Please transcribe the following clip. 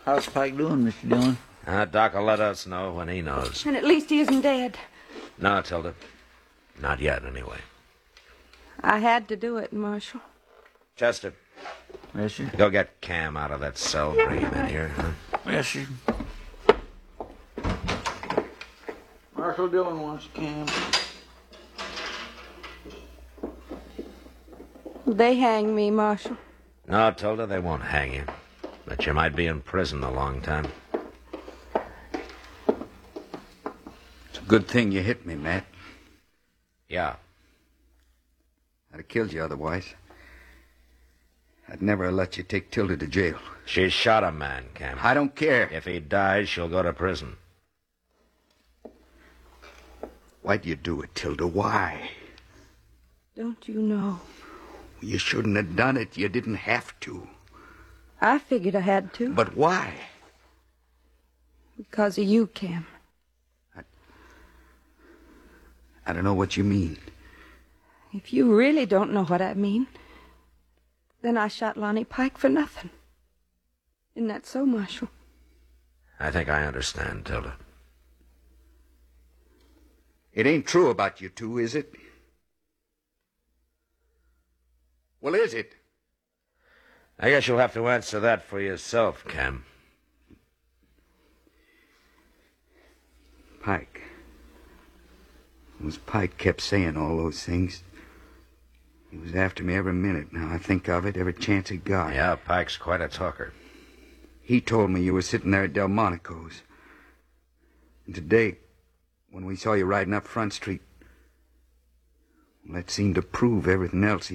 How's Pike doing, Mr. Dillon? Doc will let us know when he knows. And at least he isn't dead. No, Tilda. Not yet, anyway. I had to do it, Marshal. Chester. Yes, sir. Go get Cam out of that cell. Bring him in here, huh? Yes, sir. Marshal Dillon wants Cam. They hang me, Marshal. No, Tilda, they won't hang you. But you might be in prison a long time. It's a good thing you hit me, Matt. Yeah. I'd have killed you otherwise. I'd never have let you take Tilda to jail. She shot a man, Cam. I don't care. If he dies, she'll go to prison. Why'd you do it, Tilda? Why? Don't you know? You shouldn't have done it. You didn't have to. I figured I had to. But why? Because of you, Cam. I don't know what you mean. If you really don't know what I mean, then I shot Lonnie Pike for nothing. Isn't that so, Marshal? I think I understand, Tilda. It ain't true about you two, is it? Well, is it? I guess you'll have to answer that for yourself, Cam. Pike. It was Pike kept saying all those things. He was after me every minute. Now I think of it, every chance he got. Yeah, Pike's quite a talker. He told me you were sitting there at Delmonico's. And today, when we saw you riding up Front Street, that seemed to prove everything else he